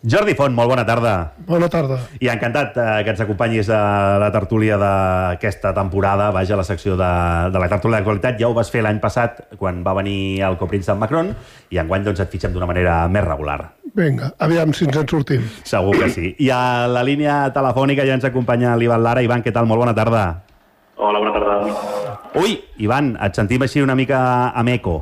Jordi Font, molt bona tarda. Bona tarda. I encantat que ens acompanyis a la tertúlia d'aquesta temporada, vaja, a la secció de la tertúlia d'actualitat. Ja ho vas fer l'any passat, quan va venir el copríncep Macron, i enguany doncs, et fitxem d'una manera més regular. Vinga, aviam si ens en sortim. Segur que sí. I a la línia telefònica ja ens acompanya l'Ivan Lara. Ivan, què tal? Molt bona tarda. Hola, bona tarda. Ui, Ivan, et sentim així una mica amb eco.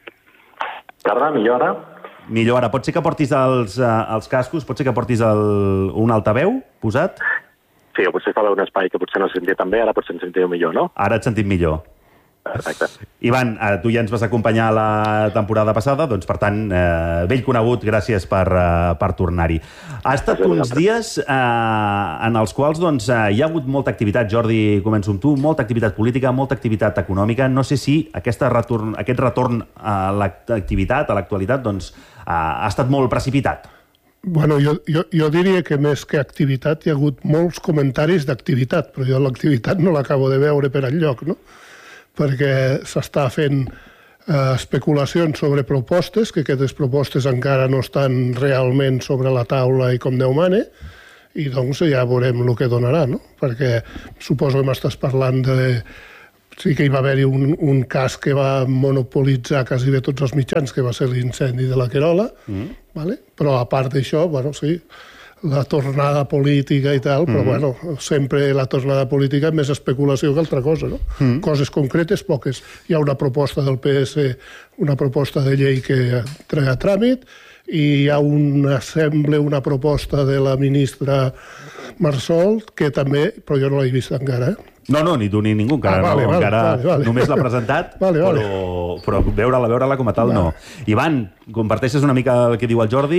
Tarda, millor ara? Millor ara. Pot ser que portis els cascos? Pot ser que portis un altaveu posat? Sí, o potser estava un espai que potser no sentia tan bé, ara potser ens sentiu millor, no? Ara et sentim millor. Perfecte. Ivan, tu ja ens vas acompanyar la temporada passada, doncs per tant, vell conegut, gràcies per tornar-hi. Ha estat uns dies en els quals doncs, hi ha hagut molta activitat, Jordi, començo amb tu, molta activitat política, molta activitat econòmica. No sé si aquest retorn a l'activitat, a l'actualitat, doncs, ha estat molt precipitat. Bueno, jo diria que més que activitat hi ha hagut molts comentaris d'activitat, però jo l'activitat no l'acabo de veure per enlloc, no? Perquè s'està fent especulacions sobre propostes, que aquestes propostes encara no estan realment sobre la taula i com Déu mane, i doncs ja veurem el que donarà, no? Perquè suposo que m'estàs parlant de... Sí que hi va haver-hi un cas que va monopolitzar quasi bé tots els mitjans, que va ser l'incendi de la Querola, vale? Però a part d'això, bueno, sí, la tornada política i tal, però bueno, sempre la tornada política és més especulació que altra cosa, no? Coses concretes, poques. Hi ha una proposta del PS, una proposta de llei que traga a tràmit, i hi ha una proposta de la ministra Marsol, que també, però jo no l'he vist encara, No, ni tu ni ningú, encara vale. Només l'ha presentat, però veure-la com a tal no. Ivan, comparteixes una mica el que diu el Jordi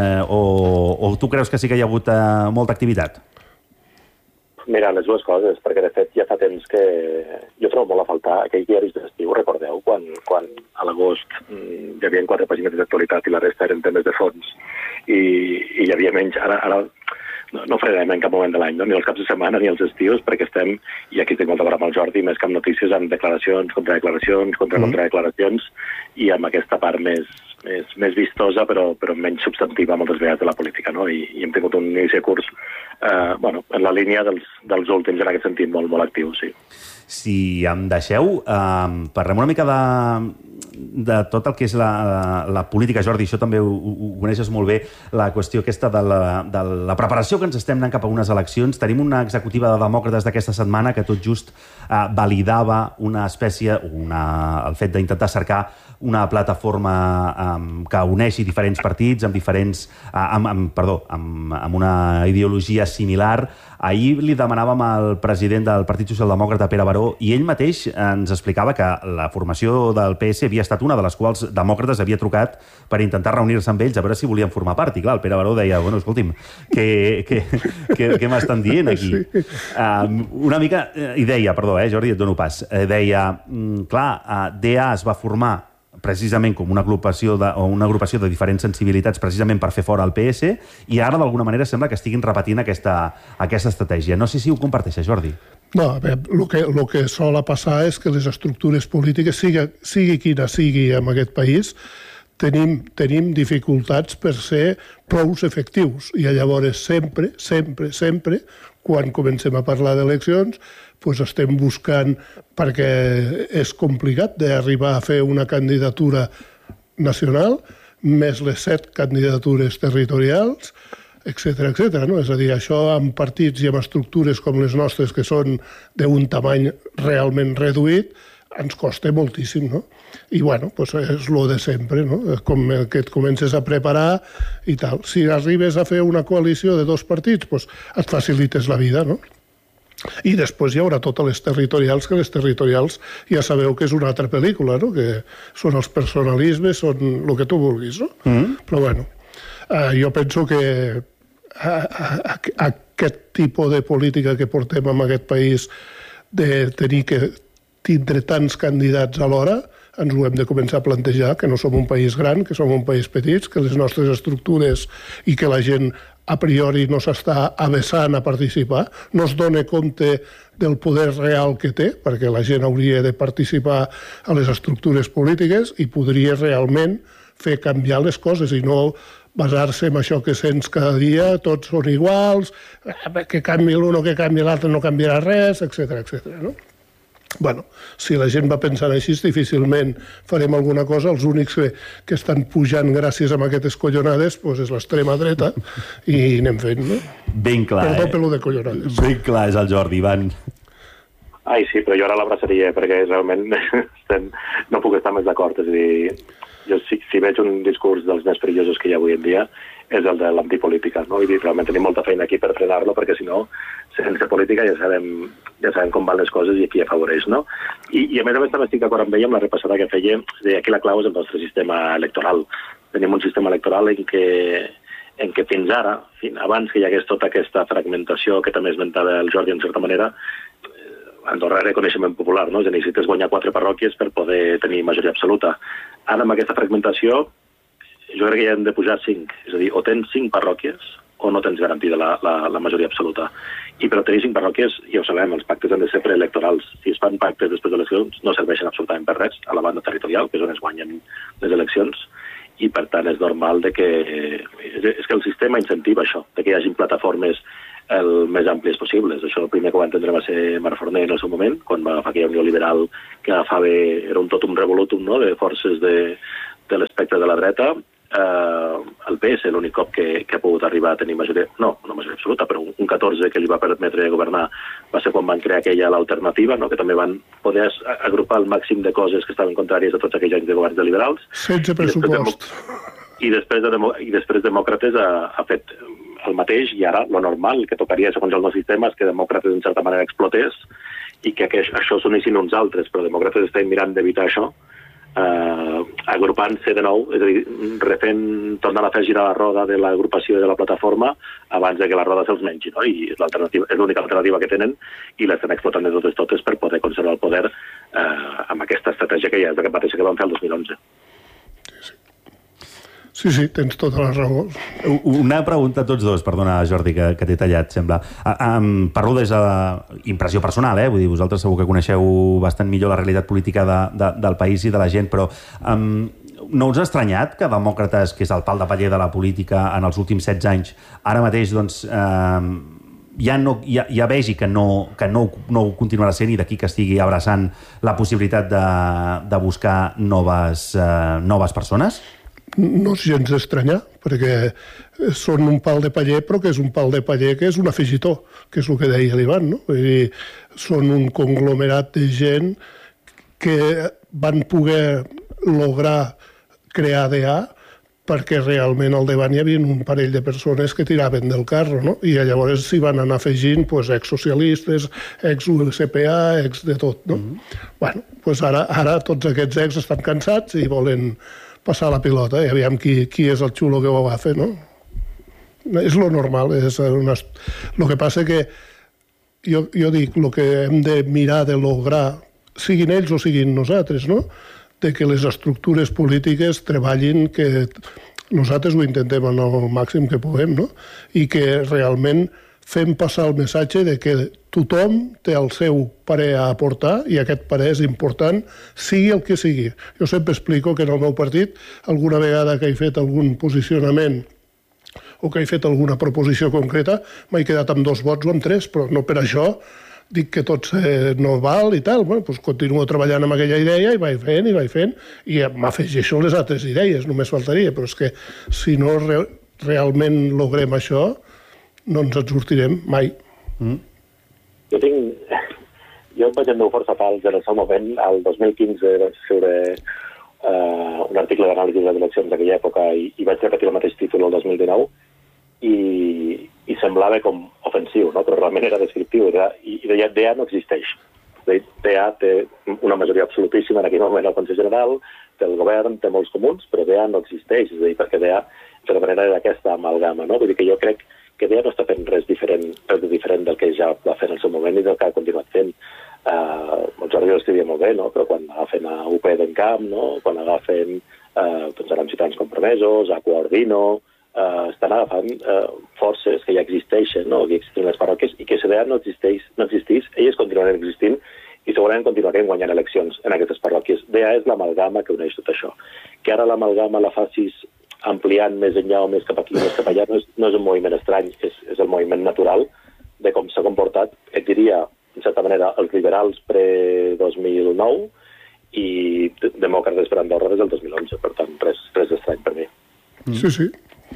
o tu creus que sí que hi ha hagut molta activitat? Mira, les dues coses, perquè de fet ja fa temps que jo trobo molt a faltar aquells diaris d'estiu, recordeu, quan a l'agost hi havia 4 pàgines d'actualitat i la resta eren temes de fons i hi havia menys. Ara no farem en cap moment de l'any, no? Ni els caps de setmana ni els estius, perquè estem, i aquí estic molt d'acord amb el Jordi, més que amb notícies, amb declaracions, contradeclaracions, contradeclaracions, i amb aquesta part més vistosa, però menys substantiva moltes vegades de la política, no? I hem tingut un inici de curs en la línia dels últims, en aquest sentit, molt, molt actiu, sí. Si em deixeu, parlem una mica de tot el que és la política, Jordi, això també ho coneixes molt bé, la qüestió aquesta de la preparació que ens estem anant cap a unes eleccions. Tenim una executiva de demòcrates d'aquesta setmana que tot just validava una espècie, el fet d'intentar cercar una plataforma que uneixi diferents partits amb una ideologia similar. Ahir li demanàvem al president del Partit Socialdemòcrata, Pere Baró, i ell mateix ens explicava que la formació del PS havia estat una de les quals Demòcrates havia trucat per intentar reunir-se amb ells a veure si volien formar part. I clar, el Pere Baró deia, bueno, escolti'm, què m'estan dient aquí? Una mica, i deia, perdó, Jordi, et dono pas, deia, clar, DA es va formar precisament com una agrupació de diferents sensibilitats precisament per fer fora el PS, i ara d'alguna manera sembla que estiguin repetint aquesta estratègia. No sé si ho comparteixes, Jordi. No, a veure, el que sol passar és que les estructures polítiques, sigui quina sigui en aquest país, tenim dificultats per ser prou efectius. I llavors sempre, quan comencem a parlar d'eleccions, doncs estem buscant, perquè és complicat d'arribar a fer una candidatura nacional, més les 7 candidatures territorials, etc. No? És a dir, això amb partits i amb estructures com les nostres, que són d'un tamany realment reduït, ens costa moltíssim, no? I, bueno, doncs és el de sempre, no? Com que et comences a preparar i tal. Si arribes a fer una coalició de 2 partits, doncs et facilites la vida, no? I després hi haurà totes les territorials, que les territorials ja sabeu que és una altra pel·lícula, no? Que són els personalismes, són el que tu vulguis, no? Però, bueno, jo penso que aquest tipus de política que portem en aquest país, de tenir que tindre tants candidats alhora, ens ho hem de començar a plantejar, que no som un país gran, que som un país petit, que les nostres estructures i que la gent a priori no s'està avessant a participar, no es dona compte del poder real que té, perquè la gent hauria de participar a les estructures polítiques i podria realment fer canviar les coses i no basar-se en això que sents cada dia, tots són iguals, que canvi l'un o que canvi l'altre no canviarà res, etc. No? Bueno, si la gent va pensant així, difícilment farem alguna cosa. Els únics que estan pujant gràcies a aquestes collonades és l'extrema dreta i anem fent, no? Ben clar, Perdó per lo de collonades. Ben clar és el Jordi, Ivan. Ai, sí, però jo ara l'abraçaria perquè realment no puc estar més d'acord. És a dir, jo si veig un discurs dels més perillosos que hi ha avui en dia és el de l'antipolítica, no? I realment tenim molta feina aquí per frenar-lo perquè si no, sense política ja sabem com van les coses i qui afavoreix, no? I a més també estic d'acord amb ell amb la repassada que feia, aquí la clau és el nostre sistema electoral. Tenim un sistema electoral en què fins ara, abans que hi hagués tota aquesta fragmentació que també esmentava el Jordi en certa manera, Andorra era reconeixement popular, no? És a dir, necessites guanyar 4 parròquies per poder tenir majoria absoluta. Ara, amb aquesta fragmentació, jo crec que hi hem de pujar 5. És a dir, o tens 5 parròquies o no tens garantida la majoria absoluta. I per tenir 5 parròquies, ja ho sabem, els pactes han de ser preelectorals. Si es fan pactes després de les eleccions, no serveixen absolutament per res a la banda territorial, que és on es guanyen les eleccions, i per tant és normal que el sistema incentiva això, que hi hagi plataformes el més àmplies possibles. Això el primer que va entendre va ser Marc Forner en el seu moment, quan va agafar aquella Unió Liberal que agafava, era un totum revolutum, no?, de forces de l'espectre de la dreta. El PS, l'únic cop que ha pogut arribar a tenir majoria, no majoria absoluta, però un 14 que li va permetre governar va ser quan van crear aquella l'alternativa, no?, que també van poder agrupar el màxim de coses que estaven contràries a tots aquells anys de governs de liberals. Sense pressupost. I després Demòcrates ha fet el mateix, i ara lo normal que tocaria segons el nou sistema és que Demòcrates en certa manera explotés i que això s'unissin uns altres, però Demòcrates estan mirant d'evitar això, agrupant-se de nou, és a dir, tornant a fer girar la roda de l'agrupació i de la plataforma abans que la roda se'ls mengi, no? I és l'única alternativa que tenen i l'estan explotant de totes per poder conservar el poder amb aquesta estratègia que ja és la mateixa que van fer el 2011. Sí, tens tota la raó. Una pregunta a tots dos, perdona, Jordi, que t'he tallat, sembla. Parlo des de impressió personal, vull dir, vosaltres segur que coneixeu bastant millor la realitat política del país i de la gent, però no us ha estranyat que Demòcrates, que és el pal de paller de la política en els últims 16 anys, ara mateix, doncs, ja vegi que no ho continuarà sent i d'aquí que estigui abraçant la possibilitat de buscar noves persones? No és gens d'estranyar, perquè són un pal de paller, però que és un pal de paller que és un afegitó, que és el que deia l'Ivan, no? Vull dir, són un conglomerat de gent que van poder lograr crear DA perquè realment al davant hi havia un parell de persones que tiraven del carro, no? I llavors s'hi van anar afegint ex-socialistes, ex-ULCPA, ex de tot, no? Bueno, doncs ara tots aquests ex estan cansats i volen passar la pilota i aviam qui és el xulo que ho agafa, no? És lo normal. El que passa que jo dic, el que hem de mirar de lograr, siguin ells o siguin nosaltres, no?, de que les estructures polítiques treballin, que nosaltres ho intentem al màxim que puguem, no?, i que realment fem passar el missatge de que tothom té el seu parer a aportar i aquest parer és important, sigui el que sigui. Jo sempre explico que en el meu partit, alguna vegada que he fet algun posicionament o que he fet alguna proposició concreta, m'he quedat amb 2 vots o amb 3, però no per això dic que tot no val i tal. Bueno, doncs continuo treballant amb aquella idea i vaig fent i m'afegeixo les altres idees, només faltaria, però és que si no realment logrem això, no ens en sortirem mai. Jo vaig amb meu força fals en el seu moment. El 2015 vaig escriure un article d'anàlisi de les eleccions d'aquella època i vaig repetir el mateix títol el 2019 i semblava com ofensiu, no? Però realment era descriptiu i deia DA no existeix. DA té una majoria absolutíssima en aquell moment al Consell General, té el govern, té molts comuns, però DA no existeix, és a dir, perquè DA de manera era aquesta amalgama, no? Vull dir que jo crec que DA no està fent res diferent del que ja va fer en el seu moment i del que ha continuat fent. El Jordi ho escrivia molt bé, no? Però quan agafen a UP d'Encamp, no? Quan agafen doncs ara amb Ciutadans Compromesos, a Coordino, estan agafant forces que ja existeixen, no? Que existeixen les parròquies i que si DA no existís, elles continuaran existint i segurament continuarem guanyant eleccions en aquestes parròquies. DA és l'amalgama que uneix tot això. Que ara l'amalgama la facis ampliant més enllà o més cap aquí o més cap allà, no és un moviment estrany, és el moviment natural de com s'ha comportat, et diria, en certa manera, els liberals pre-2009 i demòcrates per Andorra des del 2011, per tant, res estrany per mi. Sí, sí.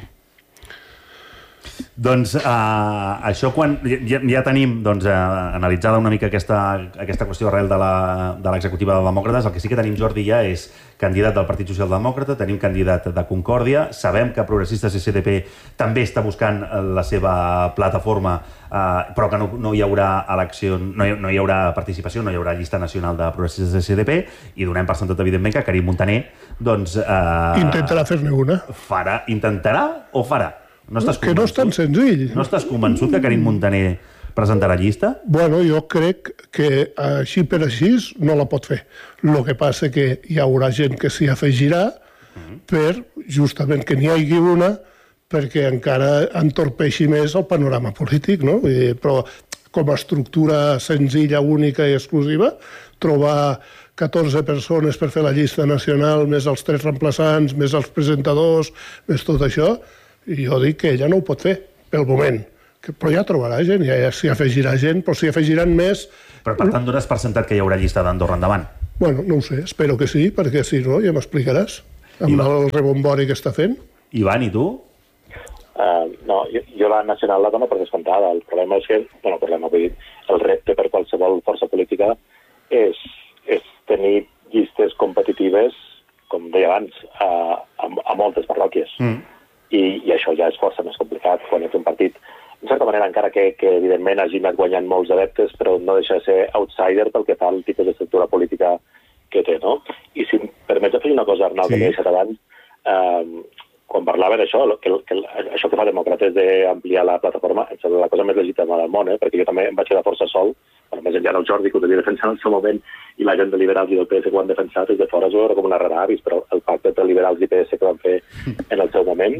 Doncs això quan ja tenim analitzada una mica aquesta qüestió arrel de l'executiva de Demòcrates, el que sí que tenim, Jordi, ja és candidat del Partit Socialdemòcrata, tenim candidat de Concòrdia, sabem que Progressistes i SDP també està buscant la seva plataforma, però que no hi haurà elecció, no hi haurà participació, no hi haurà llista nacional de Progressistes i SDP, i donem per sentat, evidentment, que Carim Montaner intentarà fer-ne una. Intentarà o farà? Que no és tan senzill. No estàs convençut que Carim Montaner presentarà llista? Bueno, jo crec que així per així no la pot fer. El que passa que hi haurà gent que s'hi afegirà per justament que n'hi hagi una perquè encara entorpeixi més el panorama polític, no? Però com a estructura senzilla, única i exclusiva, trobar 14 persones per fer la llista nacional, més els 3 reemplaçants, més els presentadors, més tot això, i jo dic que ella no ho pot fer, pel moment. Però ja trobarà gent, ja s'hi afegirà gent, però s'hi afegiran més. Però per tant dones per sentat que hi haurà llista d'Andorra endavant? Bueno, no ho sé, espero que sí, perquè si no ja m'explicaràs amb el rebombori que està fent. Ivan, i tu? No, jo la nacional la dono per descomptada. El problema és que, el repte per qualsevol força política és tenir llistes competitives, com deia abans, a moltes parròquies. I això ja és força més complicat quan ets un partit, en certa manera, encara que evidentment hagi anat guanyant molts adeptes, però no deixa de ser outsider pel que fa al tipus d'estructura política que té, no? I si em permets afegir una cosa, Arnau, que m'he deixat abans, quan parlava d'això, això que fa Demòcrates d'ampliar la plataforma, em sembla la cosa més legítima del món, perquè jo també em vaig quedar força sol, més enllà del Jordi, que ho devia defensar en el seu moment, i la gent de Liberals i del PS que ho han defensat, des de fora es veure com una rara avis, però el pacte entre Liberals i PS que van fer en el seu moment,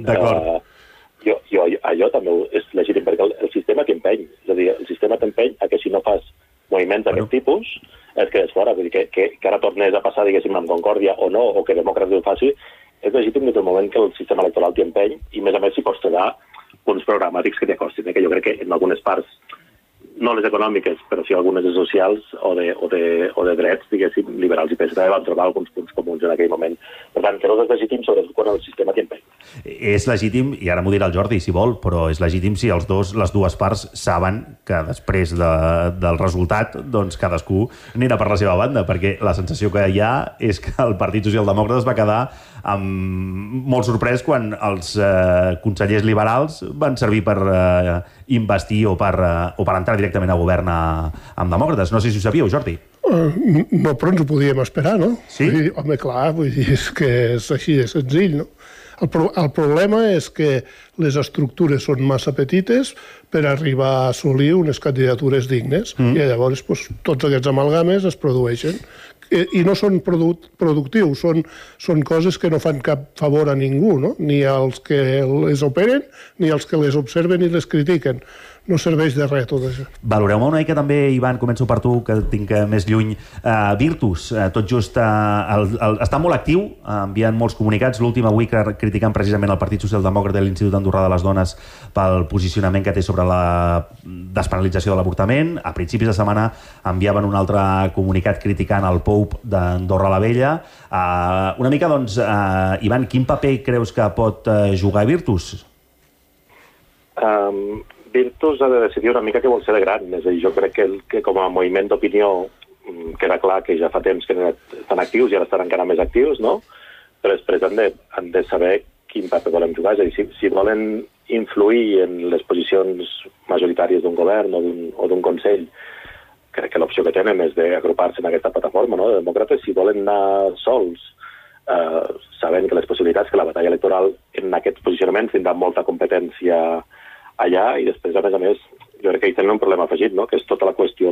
allò també és legítim, perquè el sistema t'empeny. És a dir, el sistema t'empeny a que si no fas moviments d'aquest tipus, et quedes fora. Vull dir, que ara tornés a passar, diguéssim, amb Concòrdia o no, o que Demòcrates ho faci, és legítim des del moment que el sistema electoral t'empeny, i a més si pots trobar punts programàtics que t'hi acostin, que jo crec que en algunes parts, no les econòmiques, però sí algunes de socials o de drets, diguéssim, liberals i PSC van trobar alguns punts comuns en aquell moment. Per tant, que no és legítim, sobretot quan el sistema t'hi empeny. És legítim, i ara m'ho dirà el Jordi, si vol, però és legítim si les dues parts saben que després del resultat, doncs cadascú anirà per la seva banda, perquè la sensació que hi ha és que el Partit Socialdemòcrata es va quedar molt sorprès quan els consellers liberals van servir per investir o per entrar directament a govern amb demòcrates. No sé si ho sabíeu, Jordi. No, però ens ho podíem esperar, no? Sí? Home, clar, vull dir, és que és així de senzill, no? El problema és que les estructures són massa petites per arribar a assolir unes candidatures dignes, i llavors tots aquests amalgames es produeixen. I no són productius, són coses que no fan cap favor a ningú, no? Ni als que les operen, ni als que les observen i les critiquen. No serveix de res tot això. Valoreu-me una mica també, Ivan, començo per tu, que tinc més lluny. Virtus, tot just està molt actiu, enviant molts comunicats. L'últim avui criticant precisament el Partit Socialdemòcrata i l'Institut Andorrà de les Dones pel posicionament que té sobre la despenalització de l'avortament. A principis de setmana enviaven un altre comunicat criticant el Pope d'Andorra la Vella. Una mica, doncs, Ivan, quin paper creus que pot jugar Virtus? Virtus ha de decidir una mica què vol ser de gran. És a dir, jo crec que com a moviment d'opinió queda clar que ja fa temps que estan actius i ara estan encara més actius, no? Però després han de saber quin paper volen jugar. És a dir, si volen influir en les posicions majoritàries d'un govern o d'un consell, crec que l'opció que tenen és d'agrupar-se en aquesta plataforma, no?, de demòcrates. Si volen anar sols, sabent que les possibilitats que la batalla electoral en aquests posicionaments tindrà molta competència allà, i després, a més, jo crec que hi tenen un problema afegit, no?, que és tota la qüestió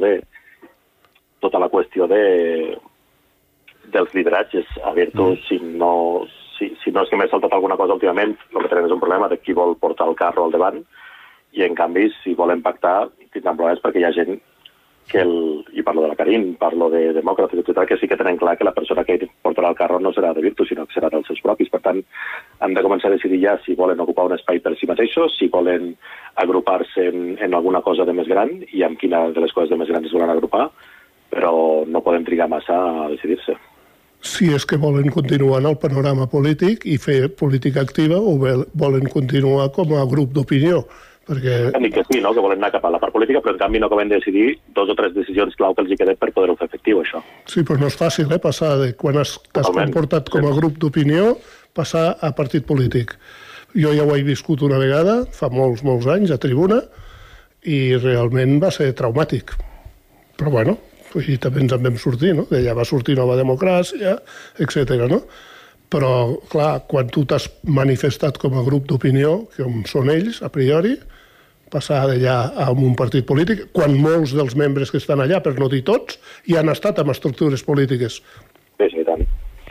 dels lideratges a Virtus. Si no és que m'he saltat alguna cosa últimament, el que tenen és un problema de qui vol portar el carro al davant, i en canvi, si volen pactar, tindran problemes perquè hi ha gent i parlo de la Karin, parlo de demòcrates, etc., que sí que tenen clar que la persona que portarà el carro no serà de Virtus, sinó que serà dels seus propis. Per tant, han de començar a decidir ja si volen ocupar un espai per si mateixos, si volen agrupar-se en alguna cosa de més gran i amb quina de les coses de més grans es volen agrupar, però no podem trigar massa a decidir-se. Si és que volen continuar en el panorama polític i fer política activa o volen continuar com a grup d'opinió. Perquè... Que sí, no? Que volen anar cap a la part política, però en canvi no acaben de decidir 2 o 3 decisions clau que els hi queden per poder-ho fer efectiu, això. Sí, però no és fàcil, passar de quan t'has comportat com a grup d'opinió, passar a partit polític. Jo ja ho he viscut una vegada, fa molts anys, a Tribuna, i realment va ser traumàtic. Però bueno, i també ens en vam sortir, no? D'allà va sortir Nova Democràcia, etc. no? Però, clar, quan tu t'has manifestat com a grup d'opinió, com són ells, a priori, passar d'allà a un partit polític, quan molts dels membres que estan allà, per no dir tots, hi han estat amb estructures polítiques. Sí, sí, tant.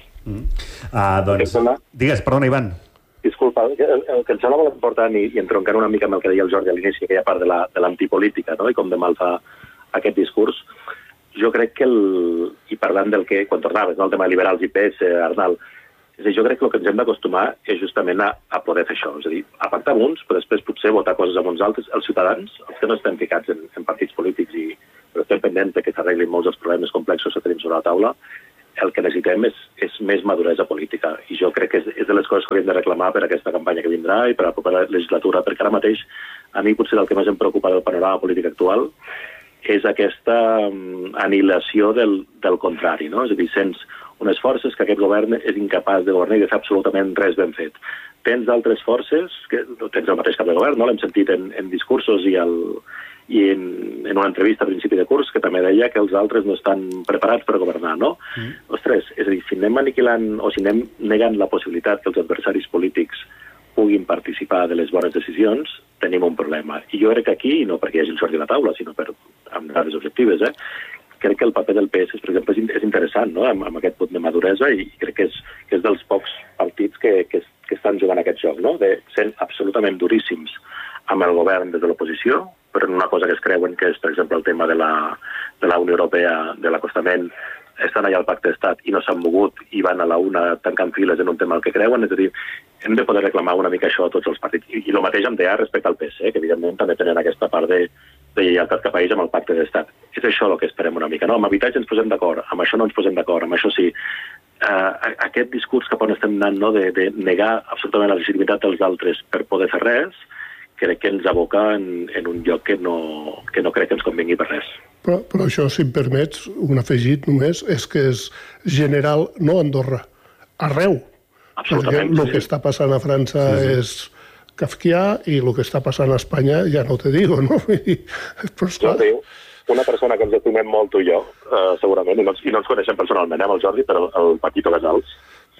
Doncs, digues, perdona, Ivan. Disculpa, el que em sembla molt important i entroncant una mica amb el que deia el Jordi a l'inici, aquella part de l'antipolítica, no? I com de mal fa aquest discurs, jo crec que, i parlant del que, quan tornaves, no? El tema de liberals i PS, Arnal, és a dir, jo crec que el que ens hem d'acostumar és justament a poder fer això, és a dir, a pactar amb uns, però després potser votar coses amb uns altres. Els ciutadans, els que no estem ficats en partits polítics però estem pendents que s'arreglin molts dels problemes complexos que tenim sobre la taula, el que necessitem és més maduresa política. I jo crec que és de les coses que hauríem de reclamar per aquesta campanya que vindrà i per a la propera legislatura, perquè ara mateix a mi potser el que més em preocupa del panorama polític actual és aquesta anihilació del contrari, no? És a dir, sents unes forces que aquest govern és incapaç de governar i de fer absolutament res ben fet. Tens altres forces, que tens el mateix cap de govern, no? L'hem sentit en discursos i en una entrevista a principi de curs que també deia que els altres no estan preparats per governar, no? Ostres, és a dir, si anem aniquilant o si anem negant la possibilitat que els adversaris polítics puguin participar de les bones decisions, tenim un problema. I jo crec que aquí, no perquè hi hagi el Jordi a la taula, sinó amb dades objectives, crec que el paper del PS, per exemple, és interessant, no? Amb aquest punt de maduresa, i crec que és dels pocs partits que estan jugant aquest joc, no? Sent absolutament duríssims amb el govern des de l'oposició, però en una cosa que es creuen, que és, per exemple, el tema de la Unió Europea, de l'acostament, estan allà al pacte d'estat i no s'han mogut i van a la una tancant files en un tema el que creuen. És a dir, hem de poder reclamar una mica això a tots els partits. I el mateix em deia respecte al PS, que evidentment també tenen aquesta part de lleialtat cap a ells amb el pacte d'estat. És això el que esperem una mica, no? Amb habitatge ens posem d'acord, amb això no ens posem d'acord, amb això sí. Aquest discurs cap on estem anant, no? De negar absolutament la legitimitat dels altres per poder fer res, crec que ens aboca en un lloc que no crec que ens convengui per res. Però això, si em permets, un afegit només, és que és general, no a Andorra, arreu. Absolutament. Perquè el que està passant a França és kafkià i el que està passant a Espanya ja no te digo, no? Però esclar... Jordi, una persona que ens estimem molt tu i jo, segurament, i no ens coneixem personalment, amb el Jordi, però el Paquito Casals,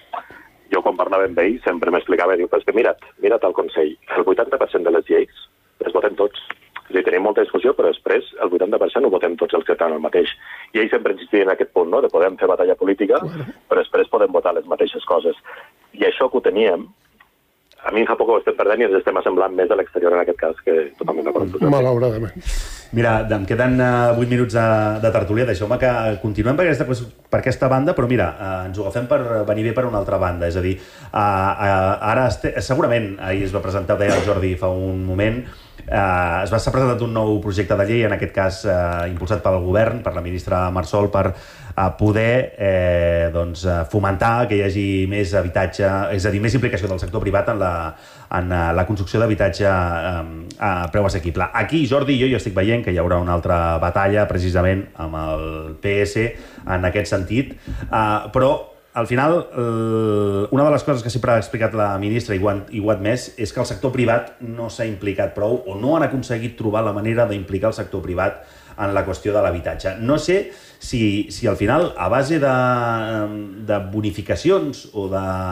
jo quan parlava amb ell sempre m'explicava, diu, però és que mira't el Consell, el 80% de les lleis les votem tots. És a dir, tenim molta discussió, però després el 80% ho votem tots els que estan el mateix. I ell sempre insistia en aquest punt, no?, de podem fer batalla política, però després podem votar les mateixes coses. I això que ho teníem, a mi fa poc ho estem perdent i ens estem assemblant més a l'exterior en aquest cas, que totalment d'acord. Malauradament. Mira, em queden 8 minuts de tertúlia, deixeu-me que continuem per aquesta banda, però mira, ens ho agafem per venir bé per una altra banda. És a dir, ara segurament, ahir es va presentar, deia el Jordi fa un moment, es va presentat un nou projecte de llei, en aquest cas impulsat pel govern, per la ministra Marsol, per poder fomentar que hi hagi més habitatge, és a dir, més implicació del sector privat en la construcció d'habitatge a preu assequible. Aquí, Jordi i jo estic veient que hi haurà una altra batalla precisament amb el PS en aquest sentit, però al final, una de les coses que sempre ha explicat la ministra, i ho ha admès, és que el sector privat no s'ha implicat prou o no han aconseguit trobar la manera d'implicar el sector privat en la qüestió de l'habitatge. No sé si al final, a base de bonificacions o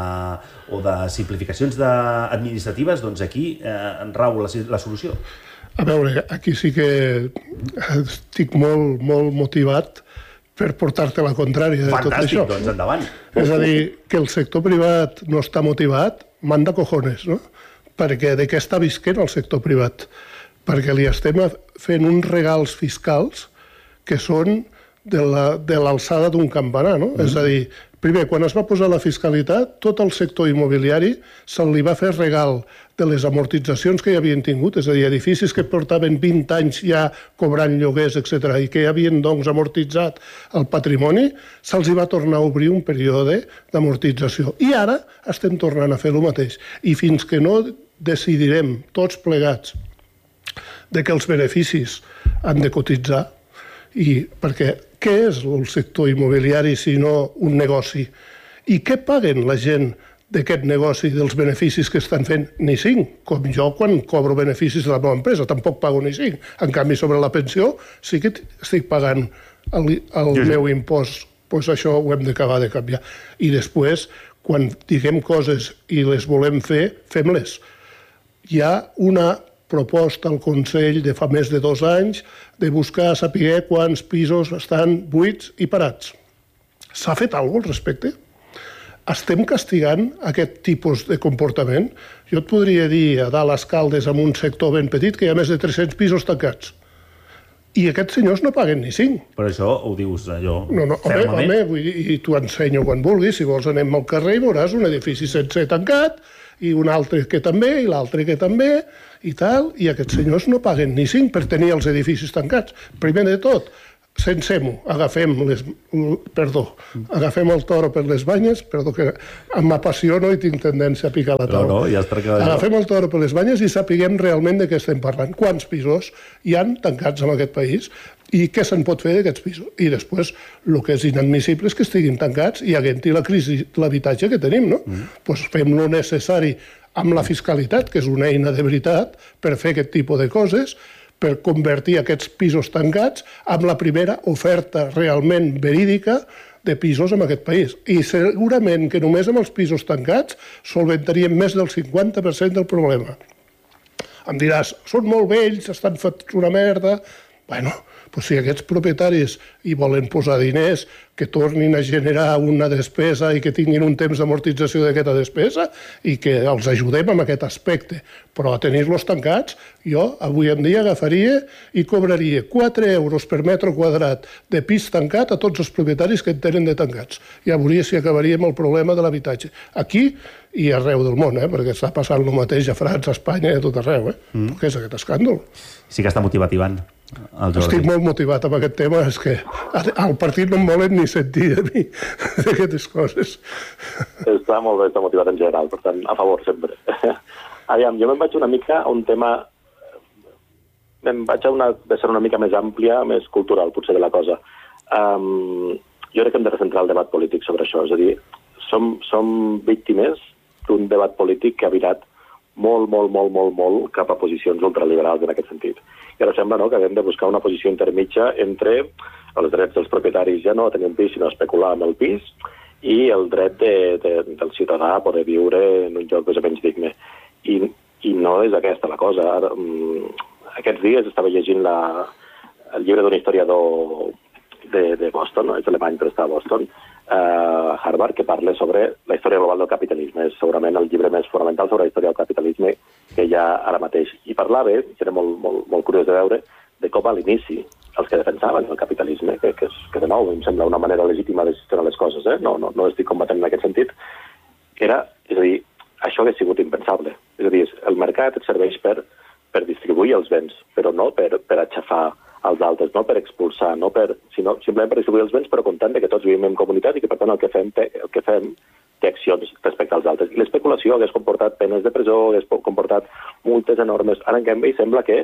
de simplificacions administratives, doncs aquí rau la solució. A veure, aquí sí que estic molt motivat per portar-te la contrària de tot això. Fantàstic, doncs endavant. És a dir, que el sector privat no està motivat, manda cojones, no? Perquè de què està visquent el sector privat? Perquè li estem fent uns regals fiscals que són de l'alçada d'un campanar, no? És a dir, primer, quan es va posar la fiscalitat, tot el sector immobiliari se li va fer regal de les amortitzacions que hi havien tingut, és a dir, edificis que portaven 20 anys ja cobrant lloguers, etc., i que ja havien, doncs, amortitzat el patrimoni, se'ls va tornar a obrir un període d'amortització. I ara estem tornant a fer el mateix. I fins que no decidirem tots plegats de que els beneficis han de cotitzar, i perquè què és el sector immobiliari si no un negoci? I què paguen la gent d'aquest negoci, dels beneficis que estan fent? Ni 5, com jo quan cobro beneficis de la meva empresa, tampoc pago ni 5. En canvi, sobre la pensió sí que estic pagant el meu impost. Doncs això ho hem d'acabar de canviar. I després, quan diguem coses i les volem fer, fem-les. Hi ha una proposta al Consell de fa més de 2 anys de buscar saber quants pisos estan buits i parats. S'ha fet alguna cosa al respecte? Estem castigant aquest tipus de comportament? Jo et podria dir a dalt Escaldes, en un sector ben petit, que hi ha més de 300 pisos tancats. I aquests senyors no paguen ni 5. Però això ho dius allò fermament? Home, vull dir, i t'ho ensenyo quan vulguis. Si vols anem al carrer i veuràs un edifici sencer tancat, i un altre que també, i l'altre que també, i tal, i aquests senyors no paguen ni 5 per tenir els edificis tancats. Primer de tot, censem-ho, agafem el toro per les banyes, perdó, que m'apassiono i tinc tendència a picar la taula. Agafem el toro per les banyes i sapiguem realment de què estem parlant. Quants pisos hi han tancats en aquest país i què se'n pot fer d'aquests pisos. I després, el que és inadmissible és que estiguin tancats i haguem-hi la crisi de l'habitatge que tenim, no? Doncs fem lo necessari amb la fiscalitat, que és una eina de veritat, per fer aquest tipus de coses, per convertir aquests pisos tancats en la primera oferta realment verídica de pisos en aquest país. I segurament que només amb els pisos tancats solventaríem més del 50% del problema. Em diràs, són molt vells, estan fets una merda. Bueno, doncs si aquests propietaris hi volen posar diners, que tornin a generar una despesa i que tinguin un temps d'amortització d'aquesta despesa i que els ajudem en aquest aspecte. Però a tenir-los tancats, jo avui en dia agafaria i cobraria 4 euros per metre quadrat de pis tancat a tots els propietaris que en tenen de tancats. Ja veuria si acabaríem el problema de l'habitatge. Aquí i arreu del món, perquè està passant el mateix a França, a Espanya i a tot arreu. Què és aquest escàndol? Sí que està motivat, Ivan. Estic molt motivat amb aquest tema, és que al partit no em volen ni sentir a mi d'aquestes coses. Està molt bé, està motivat en general, per tant, a favor sempre. Aviam, jo me'n vaig una mica a un tema, me'n vaig a una vessant una mica més àmplia, més cultural, potser, de la cosa. Jo crec que hem de recentrar el debat polític sobre això, és a dir, som víctimes d'un debat polític que ha virat molt cap a posicions ultraliberals en aquest sentit. I ara sembla que haguem de buscar una posició intermitja entre els drets dels propietaris ja no a tenir un pis, sinó a especular amb el pis, i el dret del ciutadà a poder viure en un lloc més o menys digne. I no és aquesta la cosa. Aquests dies estava llegint el llibre d'un historiador de Boston, és alemany però està a Boston, Harvard, que parla sobre la història global del capitalisme. És segurament el llibre més fonamental sobre la història del capitalisme que hi ha ara mateix. I parlava, i era molt curiós de veure, de com a l'inici els que defensaven el capitalisme, que de nou em sembla una manera legítima de gestionar les coses, no estic combatent en aquest sentit, és a dir, això hauria sigut impensable. És a dir, el mercat et serveix per distribuir els béns, però no per aixafar als altres, no per expulsar, sinó simplement per distribuir els béns, però comptant que tots vivim en comunitat i que, per tant, el que fem té accions respecte als altres. I l'especulació hagués comportat penes de presó, hagués comportat multes enormes. Ara, en canvi, sembla que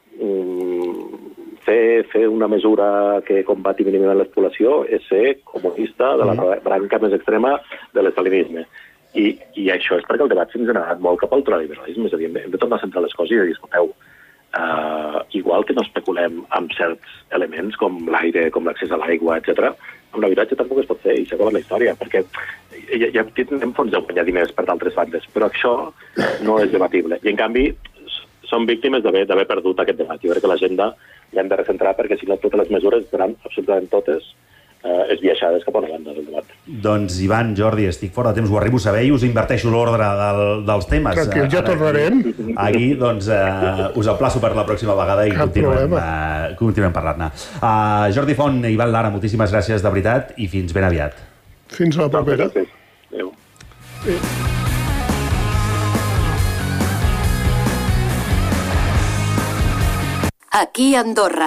fer una mesura que combati mínimament l'especulació és ser comunista de la branca més extrema de l'estalinisme. I això és perquè el debat s'ha anat molt cap al ultraliberalisme. És a dir, hem de tornar a centrar les coses i dir, escolteu, igual que no especulem amb certs elements com l'aire, com l'accés a l'aigua, etc., amb l'habitatge tampoc es pot fer i s'ha acabat la història, perquè ja tindrem fons de guanyar diners per d'altres bandes, però això no és debatible. I en canvi som víctimes d'haver perdut aquest debat. Jo crec que l'agenda l'hem de recentrar perquè si no totes les mesures seran absolutament totes esbiaixades cap a una banda del debat. Doncs, Ivan, Jordi, estic fora de temps, ho arribo a saber i us inverteixo l'ordre dels temes. Tranquil, ja tornarem. Aquí, doncs, us emplaço per la pròxima vegada i continuem parlant-ne. Jordi Font, Ivan Lara, moltíssimes gràcies de veritat i fins ben aviat. Fins a la propera. Adéu. Aquí a Andorra.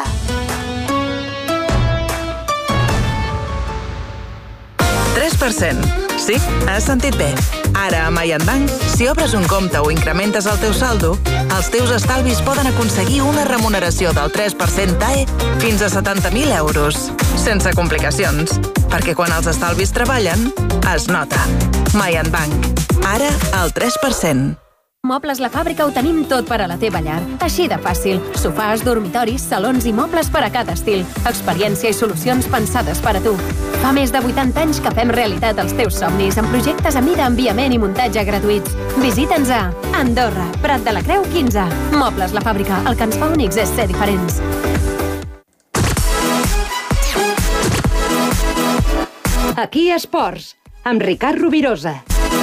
Sí, has sentit bé. Ara, a Mayan Bank, si obres un compte o incrementes el teu saldo, els teus estalvis poden aconseguir una remuneració del 3% TAE fins a 70.000 euros. Sense complicacions, perquè quan els estalvis treballen, es nota. Mayan Bank. Ara, el 3%. Mobles La Fàbrica ho tenim tot per a la teva llar. Així de fàcil. Sofàs, dormitoris, salons i mobles per a cada estil. Experiència i solucions pensades per a tu. Fa més de 80 anys que fem realitat els teus somnis amb projectes a mida, enviament i muntatge gratuïts. Visita'ns a Andorra, Prat de la Creu 15. Mobles La Fàbrica. El que ens fa únics és ser diferents. Aquí Esports, amb Ricard Rovirosa.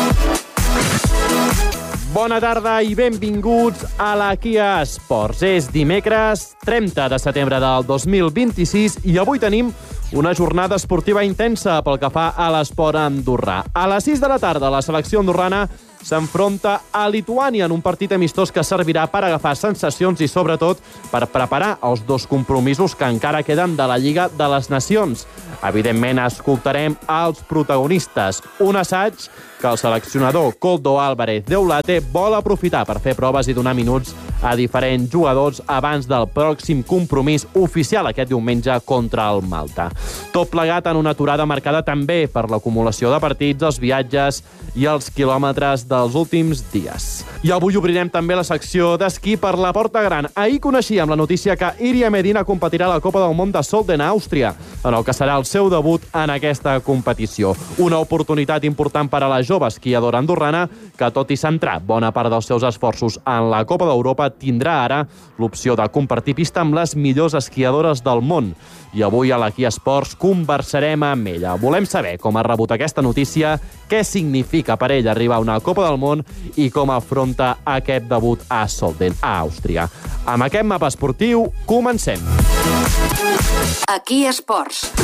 Bona tarda i benvinguts a la Kia Esports. És dimecres 30 de setembre del 2026 i avui tenim una jornada esportiva intensa pel que fa a l'esport andorrà. A les 6 de la tarda, la selecció andorrana s'enfronta a Lituània en un partit amistós que servirà per agafar sensacions i, sobretot, per preparar els dos compromisos que encara queden de la Lliga de les Nacions. Evidentment, escoltarem els protagonistes. Un assaig que el seleccionador Koldo Álvarez Deulate vol aprofitar per fer proves i donar minuts a diferents jugadors abans del pròxim compromís oficial aquest diumenge contra el Malta. Tot plegat en una aturada marcada també per l'acumulació de partits, els viatges i els quilòmetres dels últims dies. I avui obrirem també la secció d'esquí per la Porta Gran. Ahir coneixíem la notícia que Iria Medina competirà a la Copa del Món de Solden a Àustria, en el que serà el seu debut en aquesta competició. Una oportunitat important per a la jove esquiadora andorrana que, tot i centrar bona part dels seus esforços en la Copa d'Europa, tindrà ara l'opció de compartir pista amb les millors esquiadores del món. I avui a la Kia Esports conversarem amb ella. Volem saber com ha rebut aquesta notícia, què significa per ella arribar a una Copa del Món i com afronta aquest debut a Solden, a Àustria. Amb aquest mapa esportiu, comencem. Aquí Esports.